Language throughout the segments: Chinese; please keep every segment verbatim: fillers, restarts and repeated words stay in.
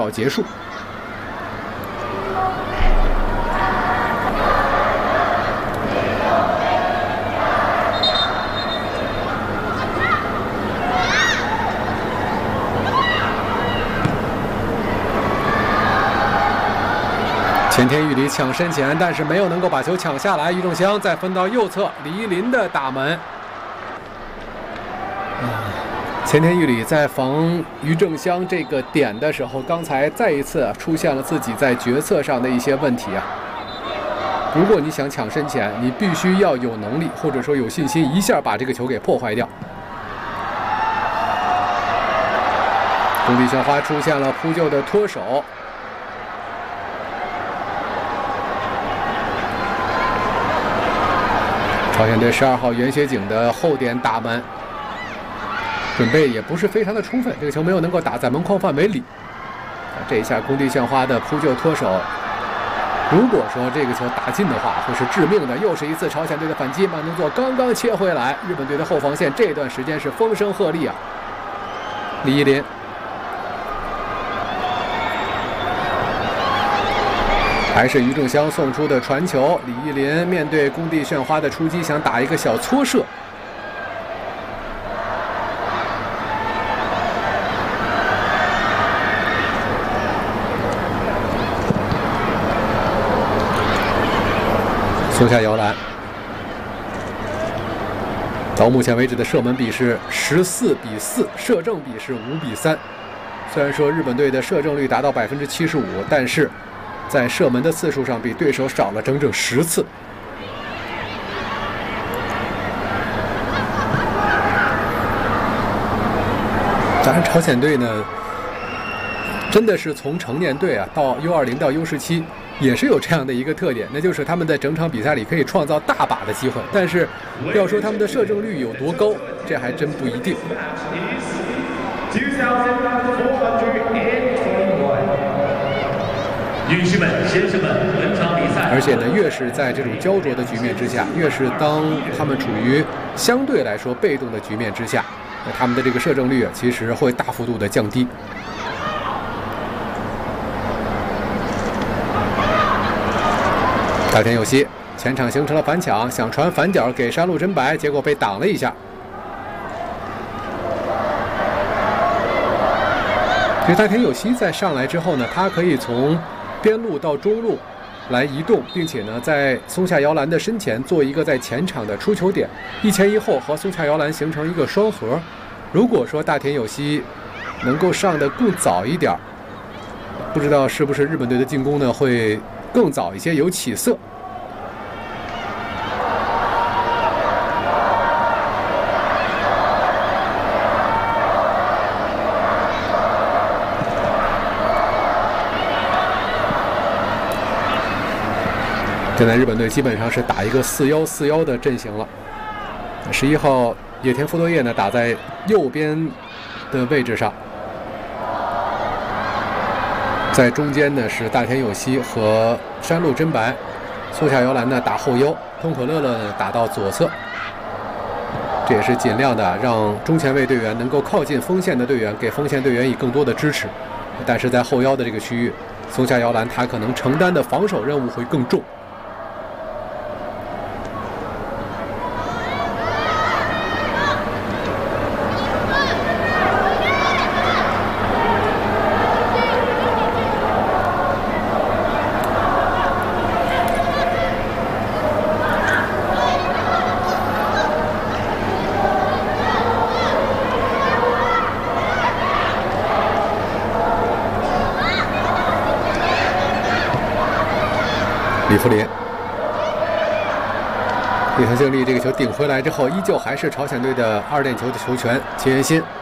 结束。前田裕理抢身前，但是没有能够把球抢下来。于正香再分到右侧，李依林的大门。前田裕理在防于正香这个点的时候，刚才再一次出现了自己在决策上的一些问题啊。如果你想抢身前，你必须要有能力或者说有信心，一下把这个球给破坏掉。工地校花出现了扑救的脱手。朝鲜队十二号袁学景的后点打门，准备也不是非常的充分，这个球没有能够打在门框范围里。这一下工地向花的扑救脱手，如果说这个球打进的话，会是致命的。又是一次朝鲜队的反击，慢动作刚刚切回来，日本队的后防线这段时间是风声鹤唳啊。李依林。还是于正香送出的传球，李依林面对工地炫花的出击，想打一个小搓射。松下摇篮，到目前为止的射门比是十四比四，射正比是五比三。虽然说日本队的射正率达到百分之七十五，但是在射门的次数上比对手少了整整十次。当然，朝鲜队呢，真的是从成年队啊到 U 二零 到 U 十七，也是有这样的一个特点，那就是他们在整场比赛里可以创造大把的机会，但是要说他们的射正率有多高，这还真不一定。 女士们、先生们，本场比赛， 而且呢，越是在这种焦灼的局面之下，越是当他们处于相对来说被动的局面之下，那他们的这个射正率啊，其实会大幅度的降低。大田有希前场形成了反抢，想传反角给山路真白，结果被挡了一下。其实大田有希在上来之后呢，他可以从边路到中路来移动，并且呢，在松下摇篮的身前做一个在前场的出球点，一前一后和松下摇篮形成一个双核。如果说大田有希能够上得更早一点，不知道是不是日本队的进攻呢会更早一些，有起色。现在日本队基本上是打一个四幺四幺的阵型了。十一号野田福多叶呢打在右边的位置上，在中间呢是大田有希和山路真白，松下摇篮呢打后腰，通可乐乐呢打到左侧。这也是尽量的让中前卫队员能够靠近锋线的队员，给锋线队员以更多的支持。但是在后腰的这个区域，松下摇篮他可能承担的防守任务会更重。李福林，李藤胜利这个球顶回来之后，依旧还是朝鲜队的二链球的球权。秦元新，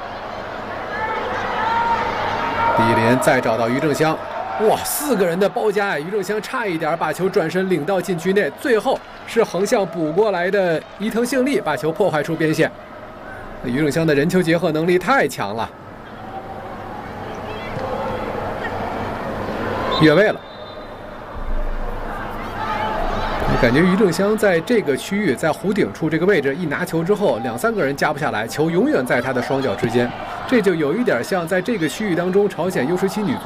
李连再找到于正香，哇，四个人的包夹呀！于正香差一点把球转身领到禁区内，最后是横向补过来的伊藤幸利把球破坏出边线。于正香的人球结合能力太强了，越位了。感觉于正香在这个区域，在弧顶处这个位置一拿球之后，两三个人夹不下来，球永远在他的双脚之间，这就有一点像在这个区域当中朝鲜 U 十七女足